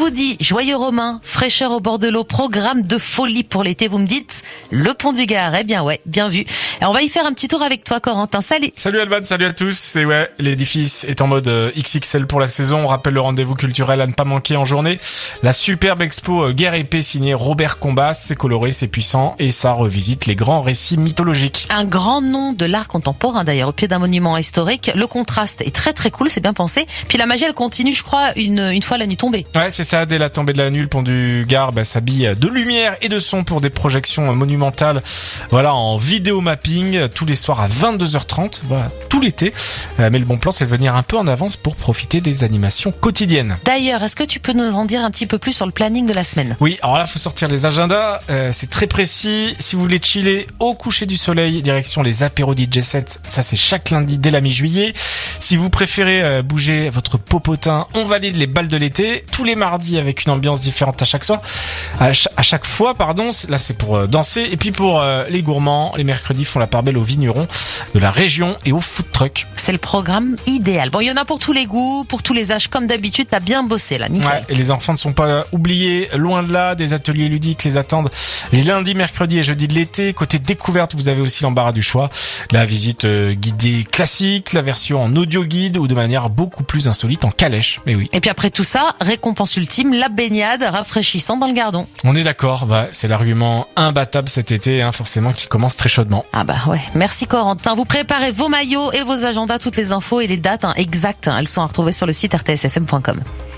vous dis joyeux Romain, fraîcheur au bord de l'eau, programme de folie pour l'été, vous me dites le Pont du Gard. Eh bien ouais, bien vu. Et on va y faire un petit tour avec toi Corentin, salut. Salut Alban, salut à tous. Et ouais, l'édifice est en mode XXL pour la saison. On rappelle le rendez-vous culturel à ne pas manquer en journée. La superbe expo Guerre et Paix signée Robert Combas. C'est coloré, c'est puissant et ça revisite les grands récits mythologiques. Un grand nom de l'art contemporain d'ailleurs, au pied d'un monument historique. Le contraste est très très cool, c'est bien pensé. Puis la magie elle continue, je crois, une fois la nuit tombée. Ouais, c'est ça. Dès la tombée de la nuit, le Pont du Gard s'habille de lumière et de son pour des projections monumentales. Voilà, en vidéo mapping tous les soirs à 22h30. Voilà, tout l'été. Mais le bon plan, c'est de venir un peu en avance pour profiter des animations quotidiennes. D'ailleurs, est-ce que tu peux nous en dire un petit peu plus sur le planning de la semaine? Oui, alors là, faut sortir les agendas. C'est très précis. Si vous voulez chiller au coucher du soleil, direction les apéros DJ sets. Ça, c'est chaque lundi dès la mi-juillet. Si vous préférez bouger votre popotin, on valide les balles de l'été tous les mardis avec une ambiance différente à chaque fois. Là, c'est pour danser. Et puis pour les gourmands, les mercredis font la part belle aux vignerons de la région et aux food trucks. C'est le programme idéal. Bon, il y en a pour tous les goûts, pour tous les âges, comme d'habitude. T'as bien bossé là, nickel. Ouais, et les enfants ne sont pas oubliés, loin de là. Des ateliers ludiques les attendent les lundis, mercredis et jeudis de l'été. Côté découverte, vous avez aussi l'embarras du choix. La visite guidée classique, la version en audio guide ou de manière beaucoup plus insolite en calèche. Mais oui. Et puis après tout ça, récompense ultime, la baignade rafraîchissante dans le Gardon. On est d'accord, c'est l'argument imbattable cet été, forcément, qui commence très chaudement. Ah bah ouais, merci Corentin. Vous préparez vos maillots et vos agendas, toutes les infos et les dates exactes. Elles sont à retrouver sur le site rtsfm.com.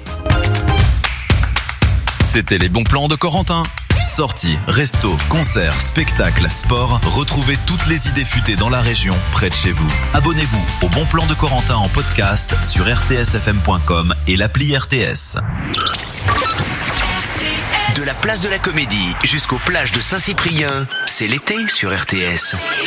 C'était les bons plans de Corentin. Sorties, restos, concerts, spectacles, sport. Retrouvez toutes les idées futées dans la région, près de chez vous. Abonnez-vous au Bon Plan de Corentin en podcast sur rtsfm.com et l'appli RTS. De la place de la Comédie jusqu'aux plages de Saint-Cyprien, c'est l'été sur RTS.